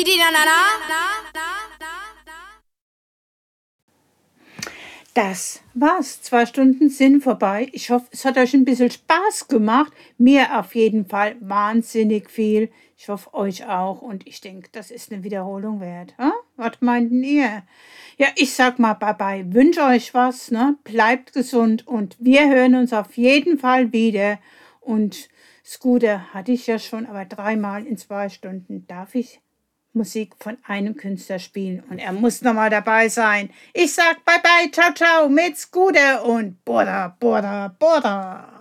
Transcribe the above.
Das war's. 2 Stunden sind vorbei. Ich hoffe, es hat euch ein bisschen Spaß gemacht. Mir auf jeden Fall wahnsinnig viel. Ich hoffe, euch auch. Und ich denke, das ist eine Wiederholung wert. Was meinten ihr? Ja, ich sag mal bye-bye. Wünsche euch was, ne? Bleibt gesund und wir hören uns auf jeden Fall wieder. Und Scooter hatte ich ja schon, aber 3-mal in 2 Stunden darf ich Musik von einem Künstler spielen und er muss nochmal dabei sein. Ich sag bye bye, ciao, ciao mit Scooter und Borda, Borda, Borda.